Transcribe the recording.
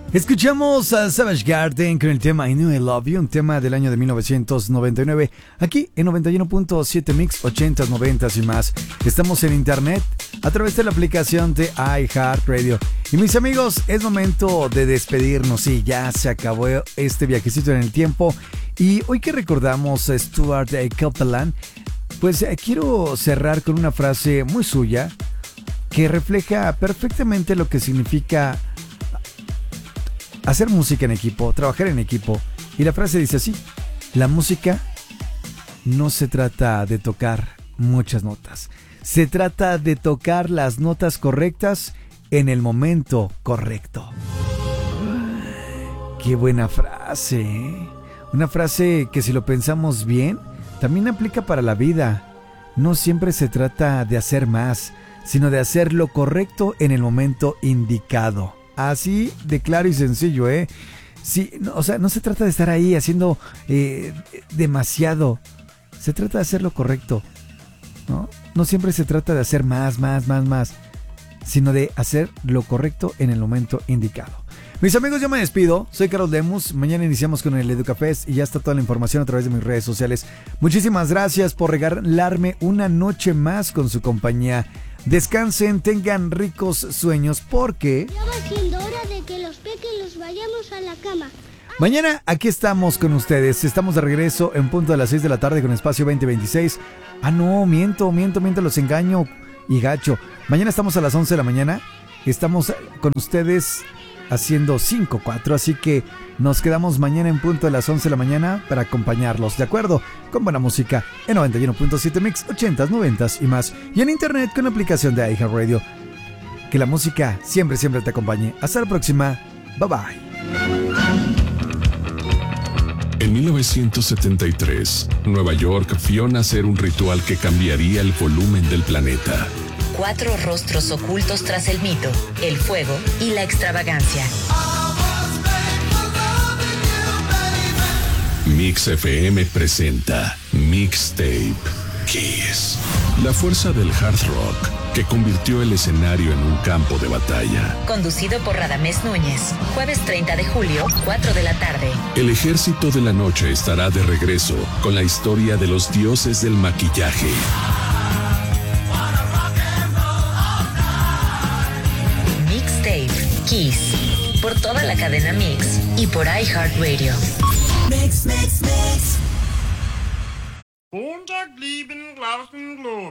Escuchamos a Savage Garden con el tema I Knew I Love You, un tema del año de 1999, aquí en 91.7 Mix, 80s, 90s y más. Estamos en internet a través de la aplicación de iHeartRadio. Y mis amigos, es momento de despedirnos. Sí, ya se acabó este viajecito en el tiempo. Y hoy que recordamos a Stuart Copeland, pues quiero cerrar con una frase muy suya que refleja perfectamente lo que significa hacer música en equipo, trabajar en equipo. Y la frase dice así: la música no se trata de tocar muchas notas, se trata de tocar las notas correctas en el momento correcto. Qué buena frase, ¿eh? Una frase que, si lo pensamos bien, también aplica para la vida. No siempre se trata de hacer más, sino de hacer lo correcto en el momento indicado. Así de claro y sencillo, ¿eh? Sí, no, o sea, no se trata de estar ahí haciendo demasiado. Se trata de hacer lo correcto, ¿no? No siempre se trata de hacer más, sino de hacer lo correcto en el momento indicado. Mis amigos, yo me despido. Soy Carlos Lemus. Mañana iniciamos con el EducaFest y ya está toda la información a través de mis redes sociales. Muchísimas gracias por regalarme una noche más con su compañía. Descansen, tengan ricos sueños, porque ya va siendo hora de que los pequeños vayamos a la cama. Mañana aquí estamos con ustedes. Estamos de regreso en punto de las 6 de la tarde con Espacio 2026. Ah, no, miento, los engaño y gacho. Mañana estamos a las 11 de la mañana. Estamos con ustedes haciendo 5-4, así que nos quedamos mañana en punto de las 11 de la mañana para acompañarlos, ¿de acuerdo? Con buena música en 91.7 Mix, 80s, 90s y más. Y en internet con la aplicación de iHeartRadio. Que la música siempre te acompañe. Hasta la próxima. Bye bye. En 1973, Nueva York vio nacer un ritual que cambiaría el volumen del planeta. 4 rostros ocultos tras el mito, el fuego y la extravagancia. Mix FM presenta Mixtape Kiss. La fuerza del hard rock que convirtió el escenario en un campo de batalla. Conducido por Radamés Núñez. Jueves 30 de julio, 4 de la tarde. El ejército de la noche estará de regreso con la historia de los dioses del maquillaje. Kiss, por toda la cadena Mix y por iHeartRadio. Mix.